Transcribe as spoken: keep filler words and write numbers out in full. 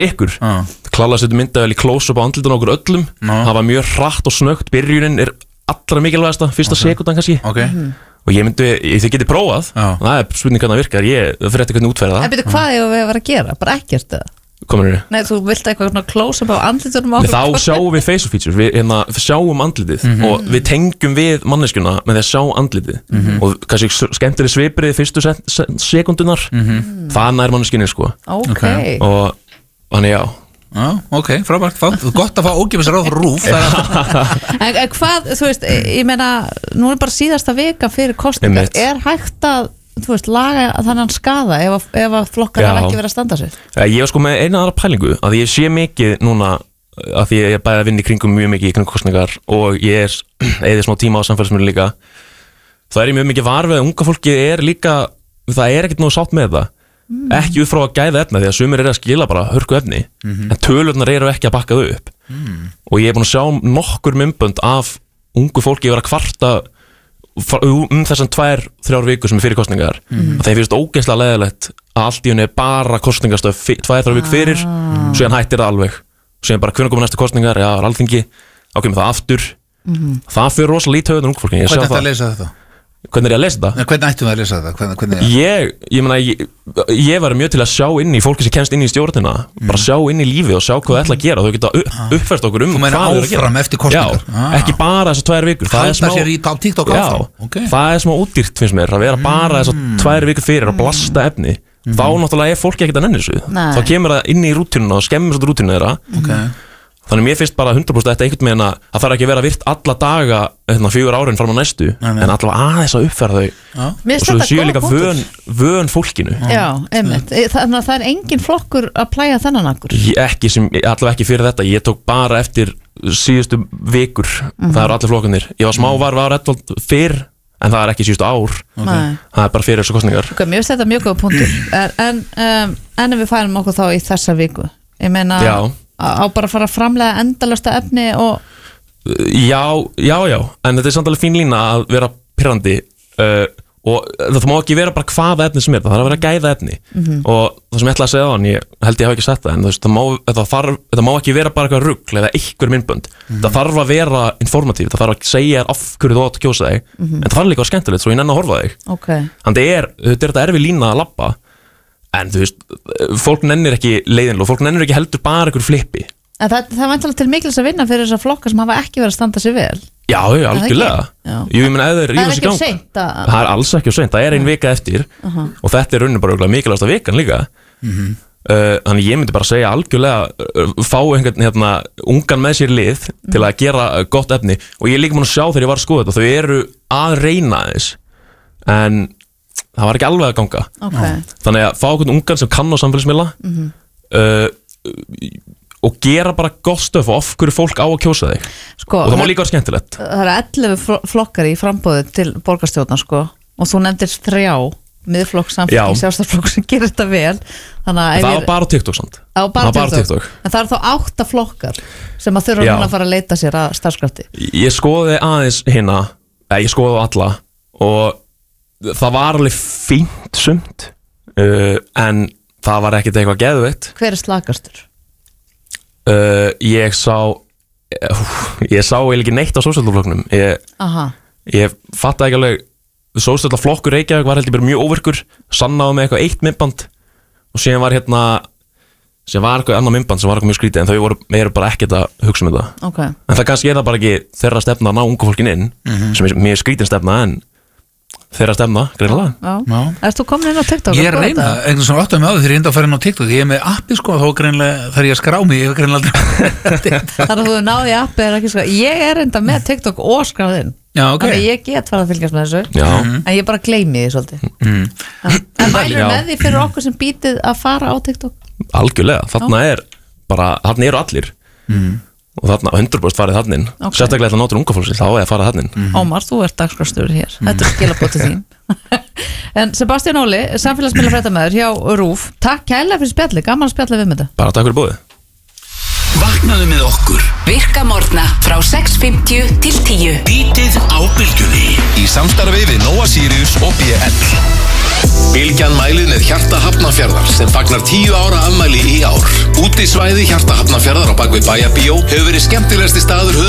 ykkur ah. Klálega setja myndavel í close-up á andlitun okkur öllum no. Það var mjög hratt og snöggt Byrjunin er allra mikilvægasta Fyrsta okay. sekundan kannski okay. mm. Og ég myndi, þið getið prófað ah. Það er spurning hvernig það virkar Ég fyrir eftir hvernig útferða það En byrju, hvað er við að vera að gera? Bara ekkert eða? Komur þér? Nei, þú vilt eitthvað close-up á andlitunum á Þá sjáum við facial features Við hérna, sjáum andlitið mm -hmm. Og við tengjum við manneskjuna Með því að sjá andlitið mm -hmm. Og kannski skemmtileg svipurinn Fyrstu sekundunar mm -hmm. Það nær manneskinni sko okay. Og þannig já Já, ok, frábært, gott að fá ógefis ráð rúf en, en hvað, þú veist, ég meina nú er bara síðasta vika fyrir kosningar er hægt að, þú veist, laga þannan skada ef, ef að flokkar hafa ekki verið að standa sig Ég var sko með eina aðra pælingu að ég sé mikið núna að því ég er bæði að vinna í kringum mjög mikið í kringum kosningar og ég er eða smá tíma á samfélagsmiðlum líka þá er ég mjög mikið var við að unga fólki er líka, það er ekkert nógu sátt með það Mm. ekki út frá að gæða efna því að sumir eru að skila bara hörku efni mm -hmm. en tölurnar eru ekki að bakka þau upp mm. og ég er búin að sjá nokkur myndbönd af ungu fólki vera að kvarta um þessan tvær, þrjár vikur sem er fyrir kostningar mm. og þeim finnst ógeðslega leiðilegt að allt í henni er bara kostningastöf tvær, þrjár vikur fyrir ah. og síðan hættir það alveg og síðan bara hvernig komið næstu kostningar já, alþingi, ákveðum það aftur mm. það fyrir rosalega lítið höfðun ungu fólki Hvernig ætti að leysa þetta? Hvernig er að lesa þetta? Ja, hvernig ættum við að lesa þetta? Hvernig, hvernig ég, ég, mena, ég, ég var mjög til að sjá inn í fólki sem kemst inn í stjórnina mm. bara sjá inn í lífið og sjá hvað það ætla að gera þau geta upp, ah. uppfært okkur um hvað þau eru að gera eftir kostningar ah. ekki bara þessar tvær vikur það er, smá, já, okay. það er smá útdýrt finnst mér að vera bara þessar mm. tvær vikur fyrir að blasta efni mm. þá náttúrulega er fólki ekkert að nenni þessu þá kemur það inn í rútínuna og skemmir svo rútínuna þeirra okay. Þannig mér finnst bara hundra prósent þetta einhvern veginn að það þarf ekki að vera virt alla daga hérna, fjögur árin fram á næstu nei, nei. En allavega aðeins að uppfæra þau ja. Og svo séu líka vön, vön fólkinu Já, já einmitt Þannig að það er engin flokkur að plæja þennan akkur ekki sem, Allavega ekki fyrir þetta Ég tók bara eftir síðustu vikur mm-hmm. Það eru allir flokkunir Ég var smá var var Edvald fyrr En það er ekki síðustu ár okay. Það er bara fyrir þessu kostningar okay, Mér finnst þetta mjög góð punktur En, um, en við færum okkur þá í þessa viku Ég meina Já á bara að fara að framlega endalösta efni og já, já, já en þetta er samt alveg fín lína að vera pirrandi uh, og það má ekki vera bara hvaða efni sem er það þarf að vera gæða efni mm-hmm. og það sem ég ætla að segja á hann, ég held ég hafa ekki sett það en veist, það, má, það, þarf, það má ekki vera bara eitthvað rugl eða einhver myndbönd mm-hmm. það þarf að vera informatív, það þarf að segja af hverju þú átt að kjósa þig mm-hmm. en það þarf líka að skemmtilegt svo ég nenni að horfa þig okay. þannig er, þetta er þetta erfi lína að labba en þú veist, fólk nennir ekki leiðinlega og fólk nennir ekki heldur bara einhver flippi en það, það er vantilega til mikils að vinna fyrir þessar flokkar sem hafa ekki verið að standa sig vel já, já, algjörlega Jú, ég meina, það er ekki of seint að... það er alls ekki of seint, það er ein vika eftir uh-huh. og þetta er raunin bara mikilvægasta vikan líka mm-hmm. uh, þannig ég myndi bara segja algjörlega uh, fá einhvern hérna, ungan með sér lið mm. til að gera gott efni og ég er líka múin að sjá þegar ég var að skoða þetta þau eru að reyna þess en það var ekki alveg að ganga okay. þannig að fá einhvern ungan sem kann á samfélagsmiðla mm-hmm. uh, og gera bara gott stöf og of hverju fólk á að kjósa þig sko, og það má líka vera skemmtilegt það eru ellefu flokkar í framboði til borgarstjórnar sko, og þú nefndir þrjá miðflokk, samfélagi, sjálfstæðsflokk sem gerir þetta vel þannig að það var bara TikTok samt það var bara TikTok. TikTok en það eru þá átta flokkar sem að þurfa núna að fara að leita sér að starfskrafti ég skoði aðeins hérna ég skoði alla og það var alveg fínt sumt uh, en það var ekkert eitthvað geðveitt hver er slakastur? Uh, ég sá uh, ég sá eiginlega ekki neitt á sósíaldaflokknum ég, ég fatt ekki alveg sósíaldaflokkur Reykjavík var heldur mjög óvirkur sannaði með eitthvað eitt myndband og síðan var hérna sem var eitthvað annar myndband sem var eitthvað mjög skrítið en þau voru, eru bara ekkert að hugsa um þetta okay. en það kannski er það bara ekki þeirra stefna að ná ungu fólkin inn mm-hmm. sem er mjög skrítin stefna en þeirra stemna, greinilega Erst þú komin inn á TikTok? Ég er að reyna, einhvern svona áttum með áður þegar ég enda að fara inn á TikTok ég er með appi sko, þá greinlega þarf ég að skrá mig ég er greinlega Þannig að þú náði appi er ekki skrá Ég er enda með TikTok og skráðinn Já, ok Þannig að ég get farið að fylgjast með þessu Já. en ég bara gleymi því svolítið mm. En, en mælur með því fyrir okkur sem býtið að fara á TikTok? Algjörlega, þarna er bara, þarna eru allir mm. og þarna hundra prósent farið þarna inn okay. sérstaklega ætla að nótur unga fólksins, þá er að fara þarna inn mm-hmm. Ómar, þú ert dagskrárstjóri hér mm. þetta er skilabótið þín En Sebastian Óli, samfélagsmiðlafréttamaður hjá RÚV takk kærlega fyrir spjalli, gaman að spjalla við með þetta bara takk fyrir bóðið Vaknaðu með okkur Virka morgna frá sex fimmtíu til tíu Bítið á bylgjunni í samstarfi við Nóa Sirius og B L Bylgjan mælir með Hjarta Hafnarfjarðar sem fagnar tíu ára afmæli í ár. Útisvæði Hjarta Hafnarfjarðar á bakvið Bæjarbíó hefur verið skemmtilegasti staður